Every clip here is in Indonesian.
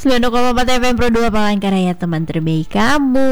90,4 FM Pro 2 Palangkaraya, teman terbaik kamu.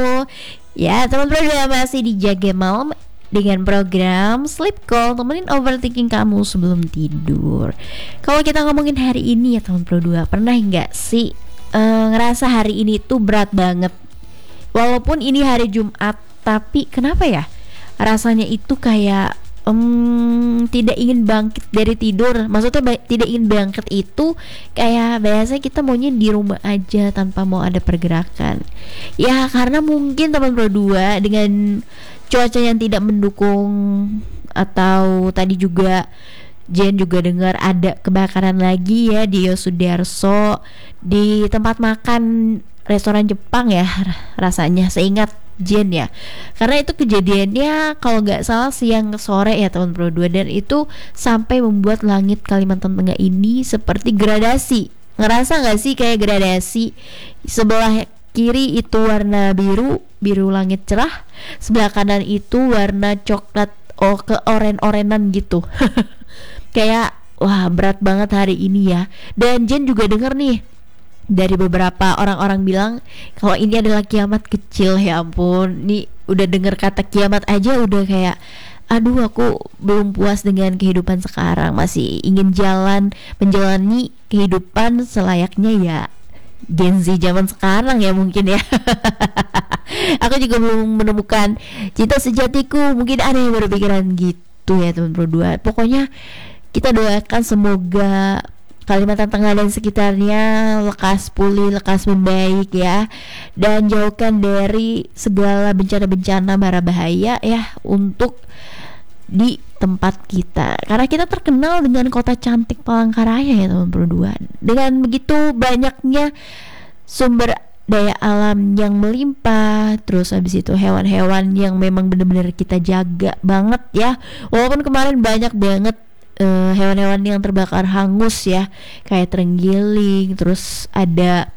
Ya, teman Pro 2 masih dijaga malam dengan program Sleep Call, temenin overthinking kamu sebelum tidur. Kalau kita ngomongin hari ini ya teman Pro 2, pernah nggak sih ngerasa hari ini tuh berat banget? Walaupun ini hari Jumat, tapi kenapa ya rasanya itu kayak tidak ingin bangkit dari tidur. Maksudnya tidak ingin bangkit itu kayak biasanya kita maunya di rumah aja tanpa mau ada pergerakan. Ya karena mungkin teman Pro 2 dengan cuaca yang tidak mendukung, atau tadi juga Jen juga dengar ada kebakaran lagi ya di Yosudarso, di tempat makan restoran Jepang ya rasanya, seingat Jen ya. Karena itu kejadiannya kalau nggak salah siang ke sore ya teman Pro 2, dan itu sampai membuat langit Kalimantan Tengah ini seperti gradasi. Ngerasa nggak sih kayak gradasi? Sebelah kiri itu warna biru, biru langit cerah. Sebelah kanan itu warna coklat ke oren-orenan gitu. Kayak wah berat banget hari ini ya. Dan Jen juga denger nih dari beberapa orang-orang bilang kalau ini adalah kiamat kecil. Ya ampun, nih udah denger kata kiamat aja udah kayak aduh, aku belum puas dengan kehidupan sekarang, masih ingin menjalani kehidupan selayaknya ya Gen Z zaman sekarang ya mungkin ya. Aku juga belum menemukan cinta sejatiku, mungkin ada yang berpikiran gitu ya teman Pro 2. Pokoknya kita doakan semoga Kalimantan Tengah dan sekitarnya lekas pulih, lekas membaik ya. Dan jauhkan dari segala bencana-bencana bara bahaya ya untuk di tempat kita. Karena kita terkenal dengan kota cantik Palangkaraya ya teman Pro 2. Dengan begitu banyaknya sumber daya alam yang melimpah, terus habis itu hewan-hewan yang memang benar-benar kita jaga banget ya. Walaupun kemarin banyak banget hewan-hewan yang terbakar hangus ya, kayak terenggiling, terus ada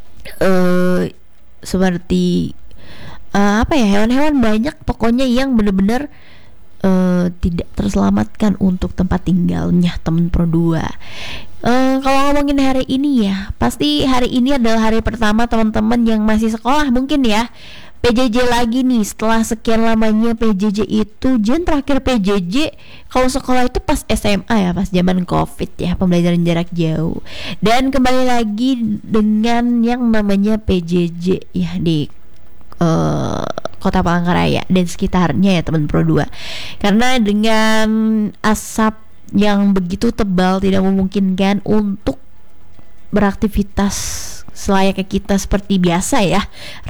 seperti apa ya, hewan-hewan banyak pokoknya yang benar-benar tidak terselamatkan untuk tempat tinggalnya temen Pro 2. Kalau ngomongin hari ini ya, pasti hari ini adalah hari pertama teman-teman yang masih sekolah mungkin ya. PJJ lagi nih, setelah sekian lamanya PJJ itu. Jen terakhir PJJ kalau sekolah itu pas SMA ya, pas zaman COVID ya, pembelajaran jarak jauh. Dan kembali lagi dengan yang namanya PJJ ya di Kota Palangkaraya dan sekitarnya ya teman Pro 2. Karena dengan asap yang begitu tebal tidak memungkinkan untuk beraktivitas selayaknya kita seperti biasa ya,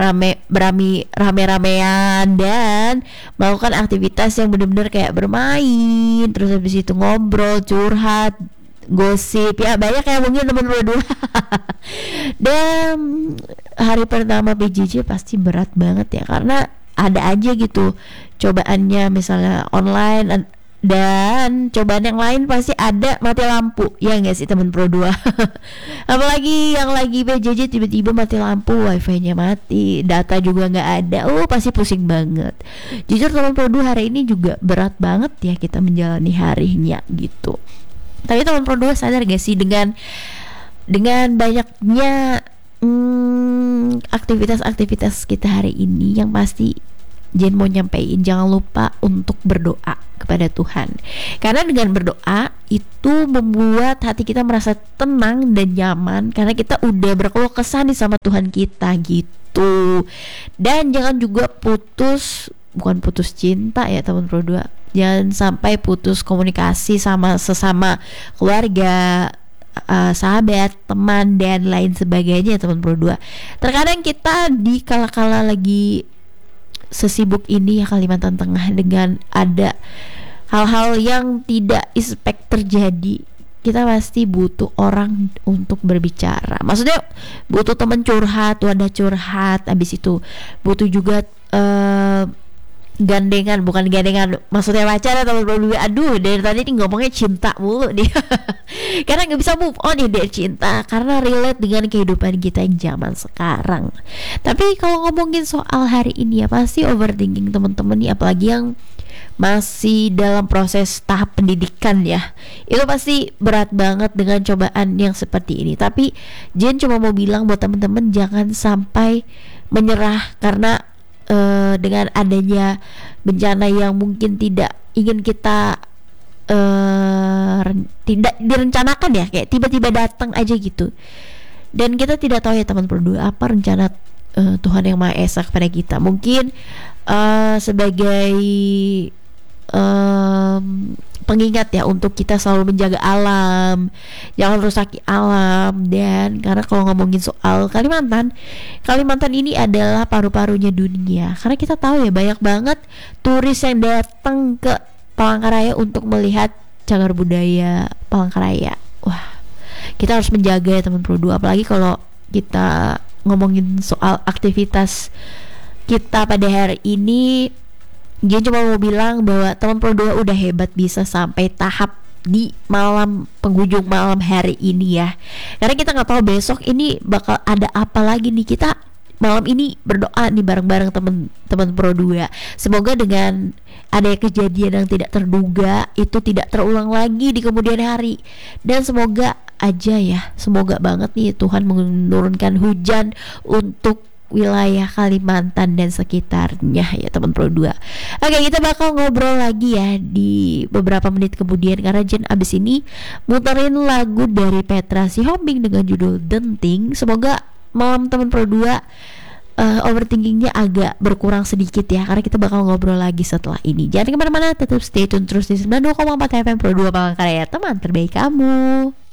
rame-ramean dan melakukan aktivitas yang benar-benar kayak bermain, terus habis itu ngobrol, curhat, gosip ya, banyak ya mungkin teman-teman berdua. Dan hari pertama PJJ pasti berat banget ya, karena ada aja gitu cobaannya, misalnya online, dan cobaan yang lain pasti ada mati lampu ya nggak sih teman Pro 2. Apalagi yang lagi PJJ tiba-tiba mati lampu, wifi-nya mati, data juga nggak ada, pasti pusing banget. Jujur teman Pro 2 hari ini juga berat banget ya kita menjalani harinya gitu. Tapi teman Pro 2 sadar gak sih dengan banyaknya aktivitas-aktivitas kita hari ini, yang pasti Jen mau nyampein jangan lupa untuk berdoa kepada Tuhan. Karena dengan berdoa itu membuat hati kita merasa tenang dan nyaman, karena kita udah berkeluh kesah nih sama Tuhan kita gitu. Dan jangan juga bukan putus cinta ya teman Pro 2. Jangan sampai putus komunikasi sama sesama keluarga, sahabat, teman dan lain sebagainya ya teman Pro 2. Terkadang kita di kala-kala lagi sesibuk ini ya Kalimantan Tengah, dengan ada hal-hal yang tidak expect terjadi, kita pasti butuh orang untuk berbicara. Maksudnya butuh teman curhat, wadah curhat. Habis itu butuh juga bukan gandengan, maksudnya pacar atau berdua. Aduh, dari tadi nih ngomongnya cinta mulu nih. Karena nggak bisa move on ya dari cinta, karena relate dengan kehidupan kita yang zaman sekarang. Tapi kalau ngomongin soal hari ini ya, pasti overthinking teman-teman nih, apalagi yang masih dalam proses tahap pendidikan ya, itu pasti berat banget dengan cobaan yang seperti ini. Tapi Jen cuma mau bilang buat teman-teman jangan sampai menyerah, karena dengan adanya bencana yang mungkin tidak ingin kita tidak direncanakan ya, kayak tiba-tiba datang aja gitu, dan kita tidak tahu ya teman berdua apa rencana Tuhan yang Maha Esa kepada kita. Mungkin sebagai pengingat ya untuk kita selalu menjaga alam, jangan rusaki alam. Dan karena kalau ngomongin soal Kalimantan ini adalah paru-parunya dunia, karena kita tahu ya banyak banget turis yang datang ke Palangkaraya untuk melihat cagar budaya Palangkaraya. Wah, kita harus menjaga ya teman Pro 2, apalagi kalau kita ngomongin soal aktivitas kita pada hari ini. Dia cuma mau bilang bahwa teman Pro 2 udah hebat bisa sampai tahap di penghujung malam hari ini ya, karena kita nggak tahu besok ini bakal ada apa lagi nih. Kita malam ini berdoa nih bareng-bareng teman-teman Pro 2, semoga dengan ada kejadian yang tidak terduga itu tidak terulang lagi di kemudian hari. Dan semoga aja ya, semoga banget nih Tuhan menurunkan hujan untuk wilayah Kalimantan dan sekitarnya ya teman Pro 2. Oke, kita bakal ngobrol lagi ya di beberapa menit kemudian, karena Jen abis ini muterin lagu dari Petra Sihombing dengan judul Denting. Semoga malam teman Pro 2 overthinkingnya agak berkurang sedikit ya, karena kita bakal ngobrol lagi setelah ini. Jangan kemana-mana, tetap stay tune terus di 92,4 FM Pro 2 Palangkaraya, teman terbaik kamu.